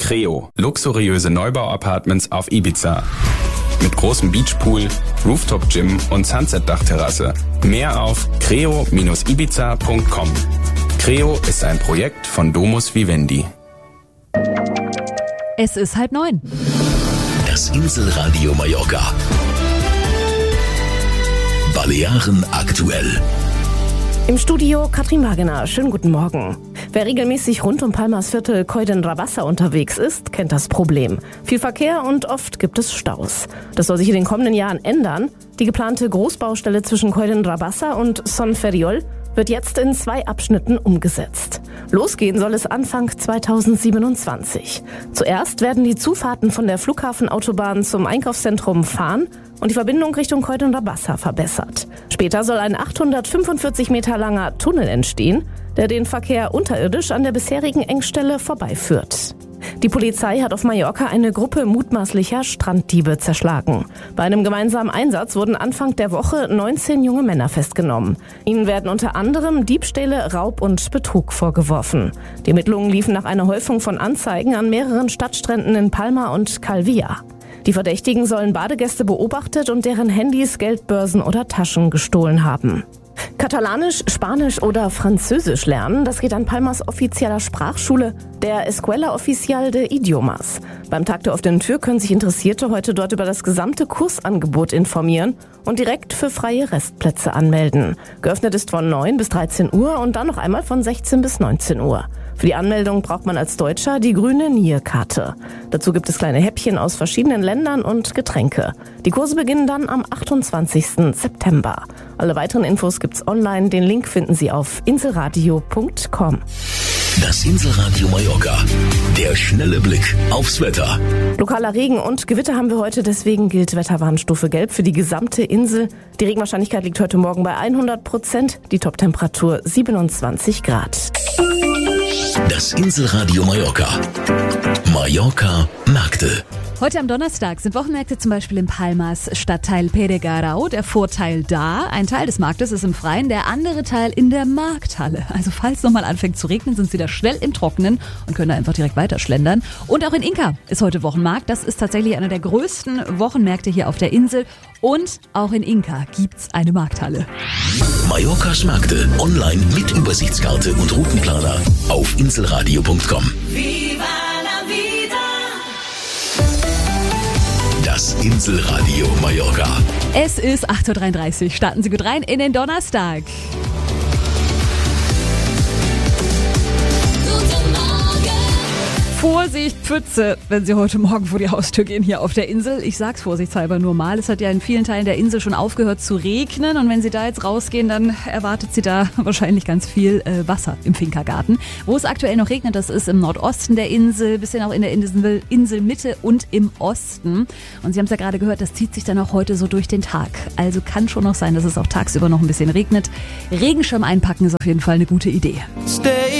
Creo, luxuriöse Neubau-Apartments auf Ibiza. Mit großem Beachpool, Rooftop-Gym und Sunset-Dachterrasse. Mehr auf creo-ibiza.com. Creo ist ein Projekt von Domus Vivendi. Es ist 8:30. Das Inselradio Mallorca. Balearen aktuell. Im Studio Katrin Wagener. Schönen guten Morgen. Wer regelmäßig rund um Palmas Viertel Coll-d'en-Rabassa unterwegs ist, kennt das Problem. Viel Verkehr und oft gibt es Staus. Das soll sich in den kommenden Jahren ändern. Die geplante Großbaustelle zwischen Coll-d'en-Rabassa und Son Ferriol wird jetzt in 2 Abschnitten umgesetzt. Losgehen soll es Anfang 2027. Zuerst werden die Zufahrten von der Flughafenautobahn zum Einkaufszentrum fahren und die Verbindung Richtung Coll-d'en-Rabassa verbessert. Später soll ein 845 Meter langer Tunnel entstehen, der den Verkehr unterirdisch an der bisherigen Engstelle vorbeiführt. Die Polizei hat auf Mallorca eine Gruppe mutmaßlicher Stranddiebe zerschlagen. Bei einem gemeinsamen Einsatz wurden Anfang der Woche 19 junge Männer festgenommen. Ihnen werden unter anderem Diebstähle, Raub und Betrug vorgeworfen. Die Ermittlungen liefen nach einer Häufung von Anzeigen an mehreren Stadtstränden in Palma und Calvia. Die Verdächtigen sollen Badegäste beobachtet und deren Handys, Geldbörsen oder Taschen gestohlen haben. Katalanisch, Spanisch oder Französisch lernen, das geht an Palmas offizieller Sprachschule, der Escuela Oficial de Idiomas. Beim Tag der offenen Tür können sich Interessierte heute dort über das gesamte Kursangebot informieren und direkt für freie Restplätze anmelden. Geöffnet ist von 9 bis 13 Uhr und dann noch einmal von 16 bis 19 Uhr. Für die Anmeldung braucht man als Deutscher die grüne NIE-Karte. Dazu gibt es kleine Häppchen aus verschiedenen Ländern und Getränke. Die Kurse beginnen dann am 28. September. Alle weiteren Infos gibt's online. Den Link finden Sie auf inselradio.com. Das Inselradio Mallorca. Der schnelle Blick aufs Wetter. Lokaler Regen und Gewitter haben wir heute, deswegen gilt Wetterwarnstufe Gelb für die gesamte Insel. Die Regenwahrscheinlichkeit liegt heute Morgen bei 100%, die Toptemperatur 27 Grad. Das Inselradio Mallorca. Mallorca Märkte. Heute am Donnerstag sind Wochenmärkte zum Beispiel in Palmas Stadtteil Peregarau. Der Vorteil da, ein Teil des Marktes ist im Freien, der andere Teil in der Markthalle. Also falls nochmal anfängt zu regnen, sind sie da schnell im Trockenen und können da einfach direkt weiterschlendern. Und auch in Inka ist heute Wochenmarkt. Das ist tatsächlich einer der größten Wochenmärkte hier auf der Insel. Und auch in Inka gibt's eine Markthalle. Mallorcas Märkte online mit Übersichtskarte und Routenplaner auf inselradio.com. Das Inselradio Mallorca. Es ist 8:33 Uhr. Starten Sie gut rein in den Donnerstag. Vorsicht, Pfütze, wenn Sie heute Morgen vor die Haustür gehen hier auf der Insel. Ich sag's vorsichtshalber nur mal. Es hat ja in vielen Teilen der Insel schon aufgehört zu regnen. Und wenn Sie da jetzt rausgehen, dann erwartet Sie da wahrscheinlich ganz viel Wasser im Finkergarten. Wo es aktuell noch regnet, das ist im Nordosten der Insel, bisschen auch in der Inselmitte und im Osten. Und Sie haben es ja gerade gehört, das zieht sich dann auch heute so durch den Tag. Also kann schon noch sein, dass es auch tagsüber noch ein bisschen regnet. Regenschirm einpacken ist auf jeden Fall eine gute Idee.